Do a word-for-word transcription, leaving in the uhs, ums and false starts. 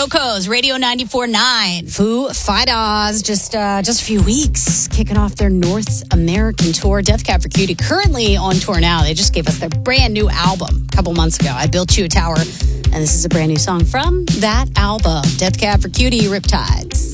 Yoko's Radio ninety-four point nine. Foo Fighters, just uh, just a few weeks, kicking off their North American tour. Death Cab for Cutie, currently on tour now. They just gave us their brand new album a couple months ago. I Built You a Tower, and this is a brand new song from that album. Death Cab for Cutie, Riptides.